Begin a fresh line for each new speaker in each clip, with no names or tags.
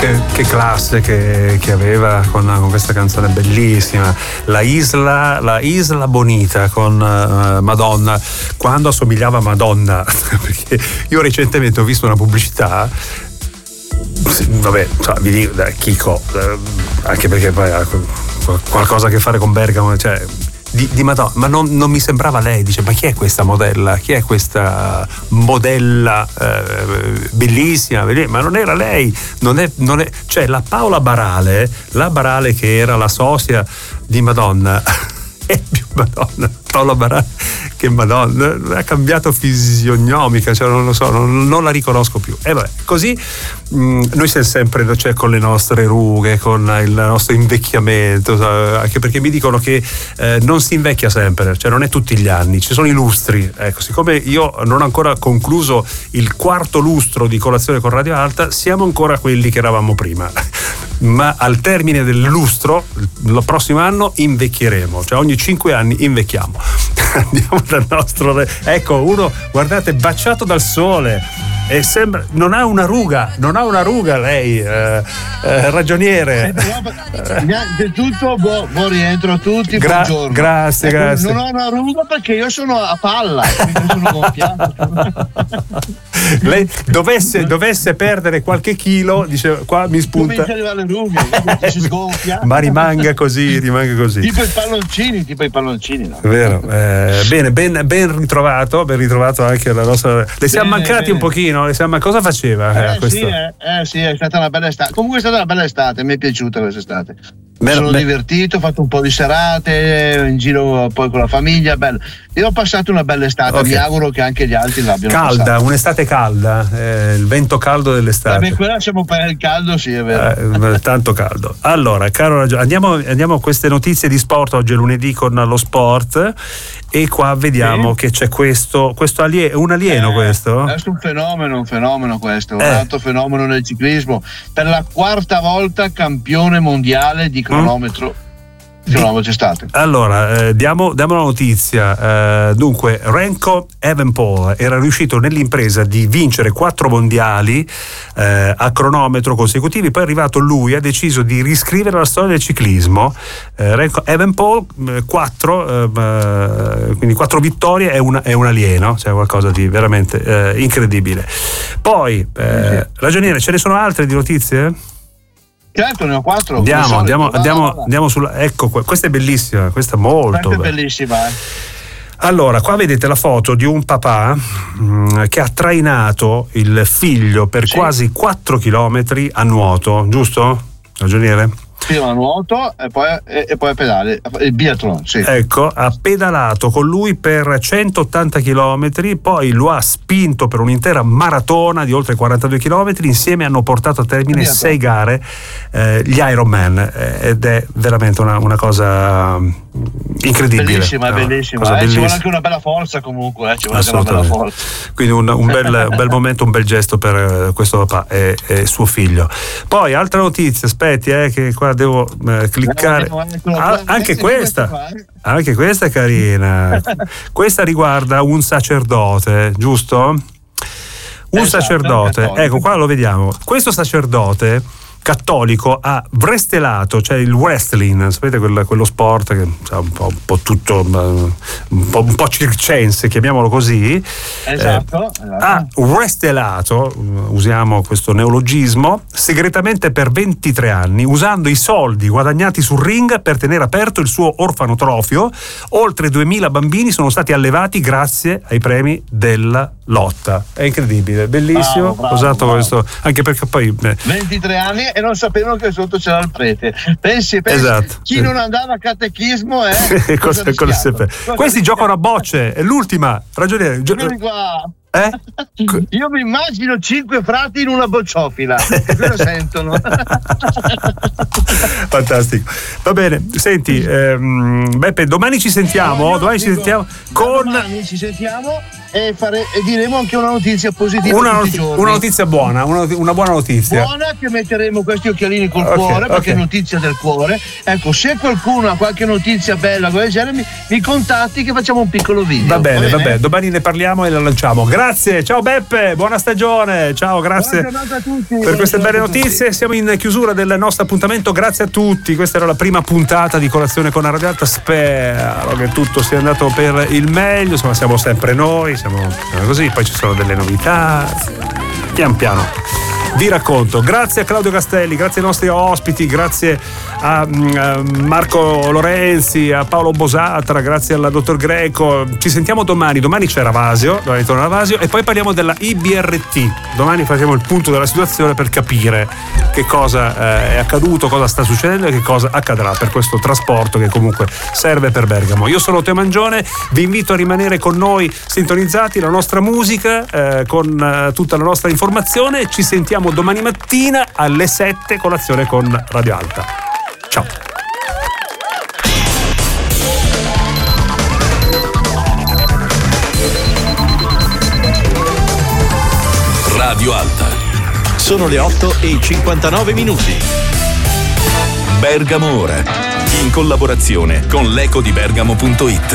Che classe che aveva con questa canzone bellissima, la Isla Bonita con Madonna, quando assomigliava a Madonna, perché io recentemente ho visto una pubblicità, vabbè, vi dico, Chico, anche perché poi ha qualcosa a che fare con Bergamo, cioè di Madonna, ma non mi sembrava lei. Dice, ma chi è questa modella? Chi è questa modella bellissima? Ma non era lei, non è, cioè la Paola Barale, che era la sosia di Madonna, è più Madonna Paola Barale che Madonna, ha cambiato fisionomica, cioè non lo so, non la riconosco più. E vabbè, così noi siamo sempre, cioè, con le nostre rughe, con il nostro invecchiamento, anche perché mi dicono che non si invecchia sempre, cioè non è tutti gli anni, ci sono i lustri. Ecco, siccome io non ho ancora concluso il 4° lustro di Colazione con Radio Alta, siamo ancora quelli che eravamo prima. Ma al termine del lustro, il prossimo anno, invecchieremo, cioè ogni 5 anni invecchiamo. Andiamo dal nostro ecco, uno, guardate, baciato dal sole e sembra non ha una ruga lei, ragioniere.
Del tutto buon rientro a tutti, buongiorno.
Grazie.
Non ho una ruga perché io sono a palla, quindi sono gonfiato.
Lei dovesse perdere qualche chilo, dice, qua mi spunta.
Comincia a arrivare le rughe, si sgonfia.
Ma rimanga così.
Tipo i palloncini, no?
È vero. Bene, ben ritrovato anche la nostra. Le siamo mancati un pochino. Cosa faceva?
Sì, è stata una bella estate. Comunque è stata una bella estate, mi è piaciuta questa estate. Mi sono divertito, ho fatto un po' di serate in giro poi con la famiglia, bello. Io ho passato una bella estate, okay. Mi auguro che anche gli altri l'abbiano passata. Un'estate calda,
il vento caldo dell'estate.
Quella siamo per il caldo, sì, è vero.
Tanto caldo. Allora, caro andiamo a queste notizie di sport. Oggi è lunedì con lo sport e qua vediamo che c'è questo un alieno, questo?
È un fenomeno questo, un altro fenomeno nel ciclismo. Per la 4ª volta campione mondiale di cronometro. C'è stato.
Allora, diamo la notizia. Dunque, Remco Evenepoel era riuscito nell'impresa di vincere 4 mondiali a cronometro consecutivi. Poi è arrivato lui, ha deciso di riscrivere la storia del ciclismo. Remco Evenepoel 4 vittorie, è un alieno, cioè qualcosa di veramente incredibile. Poi, ragioniere, ce ne sono altre di notizie?
Certo, ne ho 4.
Andiamo sulla. Ecco, questa è bellissima, questa è molto
bella. È bellissima.
Allora, qua vedete la foto di un papà che ha trainato il figlio per quasi 4 chilometri a nuoto, giusto, ragioniere?
Prima nuoto e poi a pedale, il biathlon, sì.
Ecco, ha pedalato con lui per 180 chilometri, poi lo ha spinto per un'intera maratona di oltre 42 chilometri. Insieme hanno portato a termine 6 gare, gli Ironman, ed è veramente una cosa incredibile.
Bellissima. Ci vuole anche una bella forza, comunque, ci vuole anche una bella forza.
Quindi un bel momento, un bel gesto per questo papà e suo figlio. Poi altra notizia, aspetti, che qua devo cliccare. Anche questa è carina. Questa riguarda un sacerdote, giusto? Sacerdote. Ecco, qua lo vediamo. Questo sacerdote cattolico ha wrestelato, cioè il wrestling, sapete quello sport che un po' tutto un po' circense, chiamiamolo così.
Esatto.
Ha wrestelato, usiamo questo neologismo, segretamente per 23 anni, usando i soldi guadagnati sul ring per tenere aperto il suo orfanotrofio. Oltre 2000 bambini sono stati allevati grazie ai premi della lotta. È incredibile, bellissimo.
Bravo.
Questo, anche perché poi
23 anni e non sapevano che sotto c'era il prete. Pensi
esatto.
Chi non andava a catechismo
questi giocano a bocce. È l'ultima, ragioniere.
Io mi immagino 5 frati in una bocciofila che lo sentono.
Fantastico. Va bene, senti, Beppe, domani ci sentiamo. Domani ci sentiamo
e diremo anche una notizia positiva.
Una notizia buona, una buona notizia.
Buona, che metteremo questi occhialini col cuore, perché è notizia del cuore. Ecco, se qualcuno ha qualche notizia bella, mi contatti che facciamo un piccolo video.
Va bene. Domani ne parliamo e la lanciamo. Grazie, ciao Beppe, buona stagione, ciao, grazie
Buona a tutti,
per queste belle notizie. Siamo in chiusura del nostro appuntamento, grazie a tutti. Questa era la prima puntata di Colazione con la Radio Alta. Spero che tutto sia andato per il meglio, insomma siamo sempre noi, siamo così, poi ci sono delle novità, pian piano vi racconto. Grazie a Claudio Castelli, grazie ai nostri ospiti, grazie a Marco Lorenzi, a Paolo Bosatra, grazie al dottor Greco. Ci sentiamo domani c'è Ravasio, domani torna Ravasio e poi parliamo della IBRT. Domani faremo il punto della situazione per capire che cosa è accaduto, cosa sta succedendo e che cosa accadrà per questo trasporto che comunque serve per Bergamo. Io sono Teo Mangione, vi invito a rimanere con noi sintonizzati, la nostra musica con tutta la nostra informazione. Ci sentiamo domani mattina alle 7, Colazione con Radio Alta. Ciao.
Radio Alta. Sono le 8:59. Bergamo Ora, in collaborazione con l'ecodibergamo.it.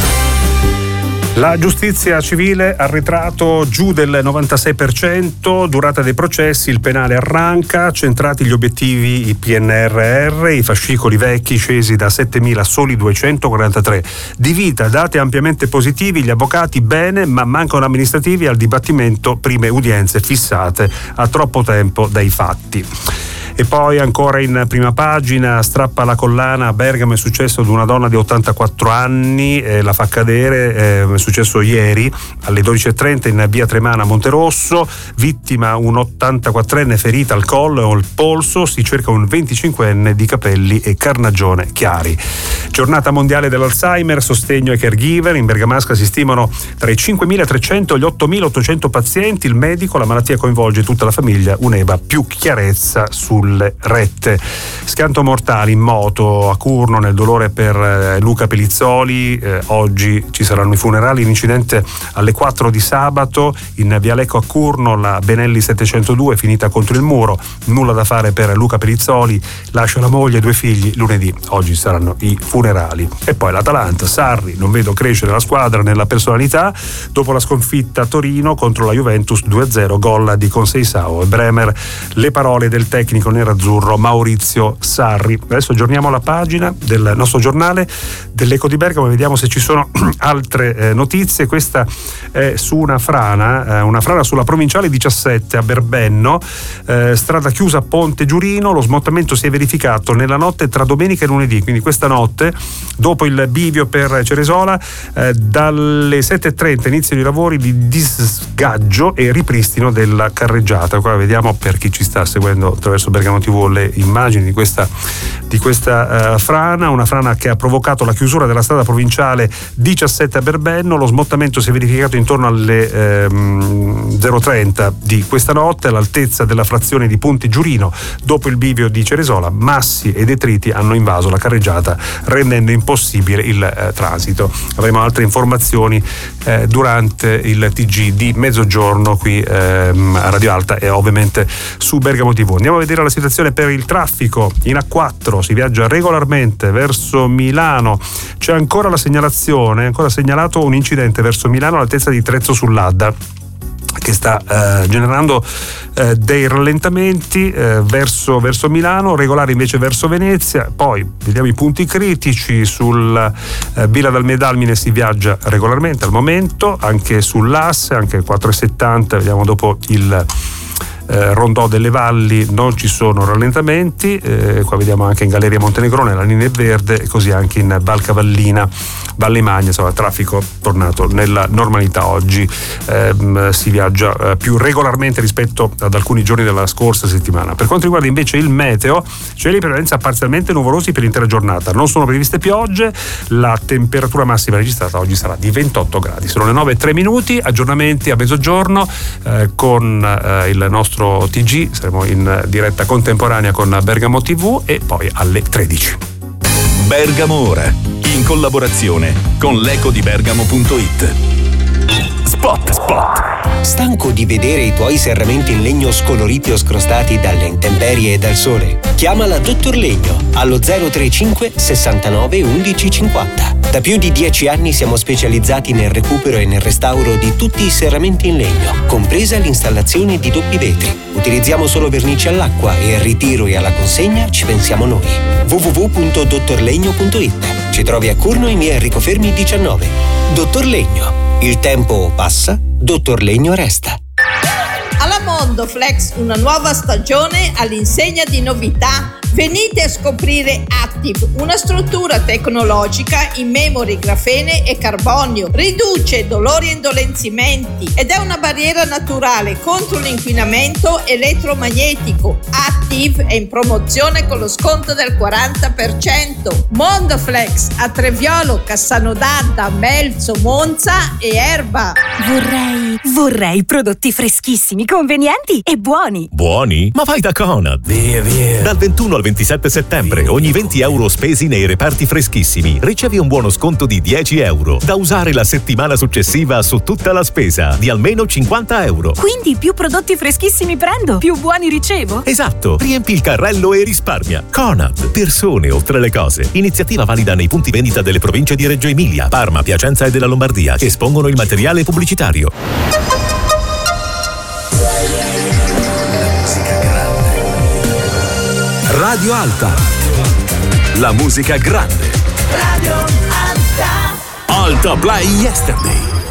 La giustizia civile ha arretrato giù del 96%, durata dei processi, il penale arranca, centrati gli obiettivi, i PNRR, i fascicoli vecchi scesi da 7.000 a soli 243. Di vita, dati ampiamente positivi, gli avvocati bene, ma mancano amministrativi al dibattimento, prime udienze fissate a troppo tempo dai fatti. E poi ancora in prima pagina, strappa la collana, a Bergamo è successo ad una donna di 84 anni, la fa cadere, è successo ieri alle 12:30 in via Tremana Monterosso, vittima un 84enne ferita al collo e al polso, si cerca un 25enne di capelli e carnagione chiari. Giornata mondiale dell'Alzheimer, sostegno ai caregiver, in Bergamasca si stimano tra i 5.300 e gli 8.800 pazienti, il medico, la malattia coinvolge tutta la famiglia, un'EBA, più chiarezza sulle rette. Schianto mortale in moto a Curno, nel dolore per Luca Pelizzoli, oggi ci saranno i funerali, l'incidente alle 4 di sabato in via Lecco a Curno, la Benelli 702 finita contro il muro, nulla da fare per Luca Pelizzoli, lascia la moglie e 2 figli, lunedì, oggi saranno i funerali. E poi l'Atalanta, Sarri, non vedo crescere la squadra nella personalità, dopo la sconfitta a Torino contro la Juventus 2-0, gol di Conceição e Bremer, le parole del tecnico nerazzurro Maurizio Sarri. Adesso aggiorniamo la pagina del nostro giornale dell'Eco di Bergamo, vediamo se ci sono altre notizie. Questa è su una frana sulla provinciale 17 a Berbenno, strada chiusa Ponte Giurino, lo smottamento si è verificato nella notte tra domenica e lunedì, quindi questa notte dopo il bivio per Ceresola, dalle 7:30 iniziano i lavori di disgaggio e ripristino della carreggiata. Qua vediamo, per chi ci sta seguendo attraverso Bergamo TV, le immagini di questa frana, una frana che ha provocato la chiusura della strada provinciale 17 a Berbenno. Lo smottamento si è verificato intorno alle 0:30 di questa notte all'altezza della frazione di Ponte Giurino. Dopo il bivio di Ceresola, massi e detriti hanno invaso la carreggiata rendendo impossibile il transito. Avremo altre informazioni durante il TG di mezzogiorno qui a Radio Alta e ovviamente su Bergamo TV. Andiamo a vedere la situazione per il traffico. In A4 si viaggia regolarmente verso Milano, c'è ancora la segnalazione, ancora segnalato un incidente verso Milano all'altezza di Trezzo sull'Adda, che sta generando dei rallentamenti verso Milano, regolari invece verso Venezia. Poi vediamo i punti critici. Sul Villa dal Medalmine si viaggia regolarmente al momento, anche sull'Asse, anche il 4,70, vediamo dopo il Rondò delle Valli non ci sono rallentamenti, qua vediamo anche in Galleria Montenegrone la linea è verde, e così anche in Valcavallina, Valle Magna, insomma traffico tornato nella normalità. Oggi si viaggia più regolarmente rispetto ad alcuni giorni della scorsa settimana. Per quanto riguarda invece il meteo, cieli di prevalenza parzialmente nuvolosi per l'intera giornata, non sono previste piogge, la temperatura massima registrata oggi sarà di 28 gradi. Sono le 9:03, aggiornamenti a mezzogiorno con il nostro TG, saremo in diretta contemporanea con Bergamo TV e poi alle 13.
Bergamo Ora, in collaborazione con l'ecodibergamo.it. Spot.
Stanco di vedere i tuoi serramenti in legno scoloriti o scrostati dalle intemperie e dal sole? Chiama la Dottor Legno allo 035 69 11 50. Da più di 10 anni siamo specializzati nel recupero e nel restauro di tutti i serramenti in legno, compresa l'installazione di doppi vetri. Utilizziamo solo vernice all'acqua e al ritiro e alla consegna ci pensiamo noi. www.dottorlegno.it. Ci trovi a Curno in via Enrico Fermi 19. Dottor Legno. Il tempo passa, Dottor Legno resta.
Alla Mondoflex una nuova stagione all'insegna di novità. Venite a scoprire Active, una struttura tecnologica in memory, grafene e carbonio. Riduce dolori e indolenzimenti ed è una barriera naturale contro l'inquinamento elettromagnetico. Active è in promozione con lo sconto del 40%. Mondoflex a Treviolo, Cassano d'Adda, Melzo, Monza e Erba.
Vorrei prodotti freschissimi, convenienti e buoni.
Buoni? Ma vai da Conad!
Via.
Dal 21 al 27 settembre, ogni 20 euro spesi nei reparti freschissimi, ricevi un buono sconto di 10 euro, da usare la settimana successiva su tutta la spesa, di almeno 50 euro.
Quindi più prodotti freschissimi prendo, più buoni ricevo?
Esatto! Riempi il carrello e risparmia. Conad. Persone oltre le cose. Iniziativa valida nei punti vendita delle province di Reggio Emilia, Parma, Piacenza e della Lombardia, che espongono il materiale pubblicitario.
Radio Alta. La musica grande.
Radio Alta.
Alta Play Yesterday.